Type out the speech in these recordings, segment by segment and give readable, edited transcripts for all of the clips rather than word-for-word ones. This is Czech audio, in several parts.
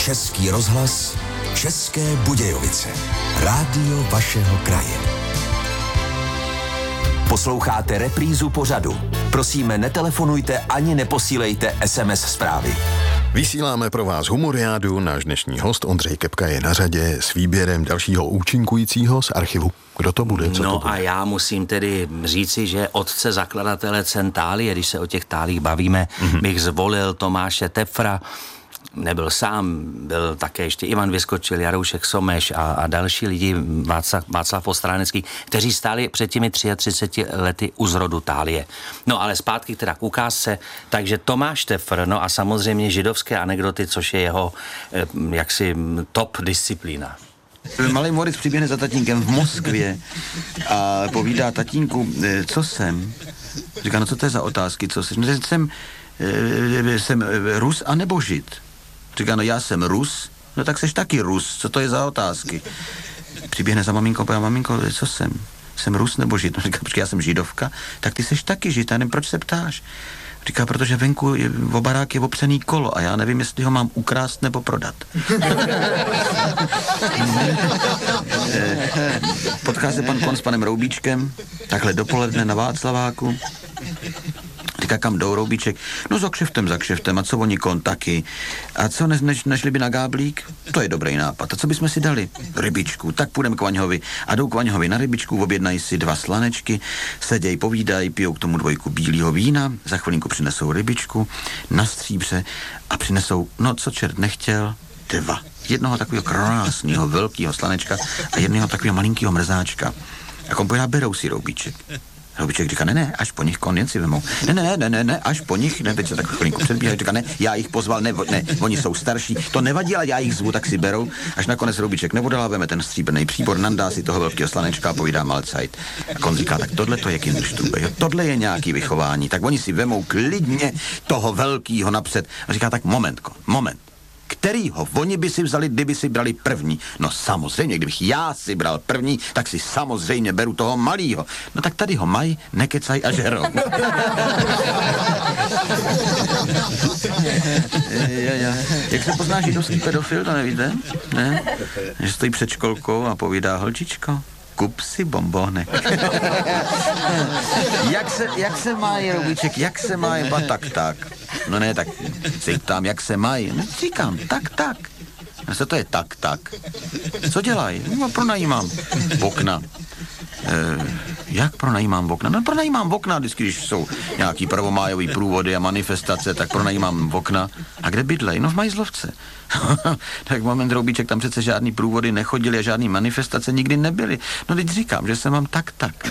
Český rozhlas, České Budějovice. Rádio vašeho kraje. Posloucháte reprízu pořadu. Prosíme, netelefonujte ani neposílejte SMS zprávy. Vysíláme pro vás Humoriádu. Náš dnešní host Ondřej Kepka je na řadě s výběrem dalšího účinkujícího z archivu. Kdo to bude? Co to bude? A já musím tedy říci, že otce zakladatele cen Thálie, když se o těch tálích bavíme, bych zvolil Tomáše Tepfra. Nebyl sám, byl také ještě Ivan Vyskočil, Jaroušek Someš a další lidi, Václav Postránecký, kteří stáli před těmi 33 lety u zrodu Thálie. No ale zpátky teda k ukázce, takže Tomáš Tepfr, no a samozřejmě židovské anekdoty, což je jeho jaksi top disciplína. Malý Moritz přiběhne za tatínkem v Moskvě a povídá tatínku, co jsem? Říká, no co to je za otázky, co jsi? No, jsem Rus anebo Žid? Říká, no já jsem Rus, no tak seš taky Rus, co to je za otázky? Přiběhne za maminkou, povedá, maminko, co jsem? Jsem Rus nebo Žid? No, říká, počkej, já jsem Židovka, tak ty seš taky Žid, já nevím, proč se ptáš? Říká, protože venku o barák je opřený kolo a já nevím, jestli ho mám ukrást nebo prodat. Potká se pan Kon s panem Roubíčkem, takhle dopoledne na Václaváku. Říká, kam jdou, Roubíček? No za kšeftem, a co oni Kon taky? A co, nešli by na Gáblík? To je dobrý nápad. A co bychom si dali? Rybičku. Tak půjdeme k Vaňhovi. A jdou k Vaňhovi na rybičku, objednají si 2 slanečky, sedějí, povídají, pijou k tomu 2 bílého vína, za chvilinku přinesou rybičku na stříbře a přinesou, no co čert nechtěl, 2. Jednoho takového krásného, velkého slanečka a jednoho takového malinkého mrzáčka. A Kon povedá, berou si, Roubíček. Roubíček říká, ne, až po nich, Kon, jen si vemou. Ne, až po nich, ne, teď se tak chvilinku předbíhají, říká, ne, já jich pozval, ne, oni jsou starší, to nevadí, ale já jich zvu, tak si berou, až nakonec Roubíček nebodala, veme ten stříbrný příbor, nandá si toho velkého slanečka a povídá Malcajt. A Kon říká, tak tohle to je Kinderstube, tohle je nějaký vychování, tak oni si vemou klidně toho velkýho napřed. A říká, tak moment. Kterýho oni by si vzali, kdyby si brali první? No samozřejmě, kdybych já si bral první, tak si samozřejmě beru toho malýho. No tak tady ho mají, nekecaj a žerou. Jak se pozná židovský pedofil, to nevíte? Ne? Že stojí před školkou a povídá, holčičko, kup si bonbónek. jak se mají, Roubíček, jak se mají? Tak. No ne, tak si ptám, jak se mají. No, říkám, tak. No co to je tak? Co dělají? No pronajímám okna. Jak pronajímám okna? No pronajímám okna, vždycky, když jsou nějaký prvomájový průvody a manifestace, tak pronajímám okna. A kde bydlej? No v Majzlovce. Tak moment, Roubíček, tam přece žádný průvody nechodily a žádný manifestace nikdy nebyly. No teď říkám, že se mám tak.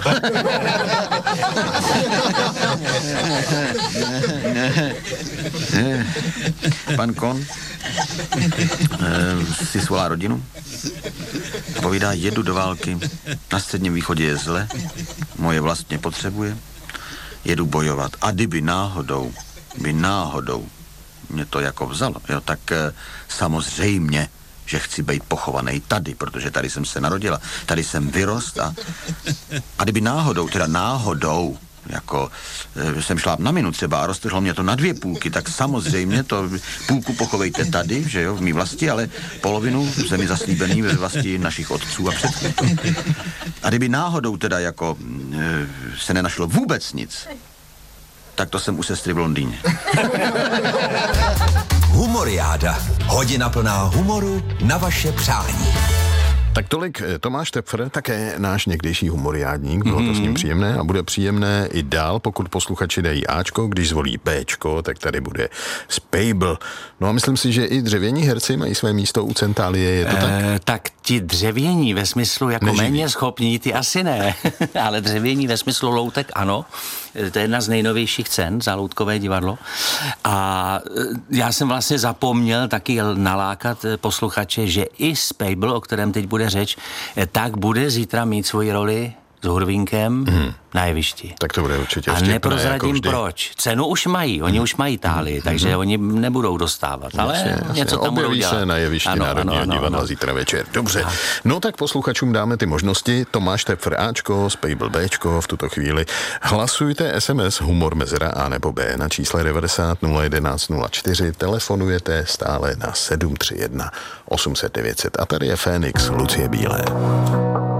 Pan Kon si svolá rodinu a povídá, jedu do války, na Středním východě je zle, moje vlastně potřebuje, jedu bojovat. A kdyby náhodou mě to jako vzalo, jo, tak samozřejmě, že chci být pochovaný tady, protože tady jsem se narodila, tady jsem vyrost a kdyby náhodou, jako jsem šla na minu třeba a roztrhlo mě to na 2 půlky, tak samozřejmě to půlku pochovejte tady, že jo, v mý vlasti, ale polovinu zemi zaslíbený ve vlasti našich otců a předků. A kdyby náhodou teda jako se nenašlo vůbec nic, tak to jsem u sestry v Londýně. Humoriáda. Hodina plná humoru na vaše přání. Tak tolik Tomáš Tepfr, také náš někdejší humoriádník, bylo to s ním příjemné a bude příjemné i dál, pokud posluchači dají Ačko, když zvolí Bčko, tak tady bude Spejbl. No a myslím si, že i dřevění herci mají své místo u cen Thálie, je to tak? Tak ti dřevění ve smyslu jako neživí. Méně schopní, ty asi ne, ale dřevění ve smyslu loutek ano, to je jedna z nejnovějších cen za loutkové divadlo a já jsem vlastně zapomněl taky nalákat posluchače, že i Spejbl, o kterém teď bude řeč, tak bude zítra mít svoji roli s Hurvínkem na jevišti. Tak to bude určitě a vtipné, neprozradím jako proč. Cenu už mají, oni už mají Tálii, takže oni nebudou dostávat. Ale jasně. něco tam budou objeví dělat. se na jevišti Národního divadla zítra večer. Dobře. No tak posluchačům dáme ty možnosti. Tomáš Tepfr Ačko, Spejbl Bčko v tuto chvíli. Hlasujte SMS humor mezera A nebo B na čísle 90 011 04. Telefonujete stále na 731 800 900. A tady je Fénix Lucie Bílé.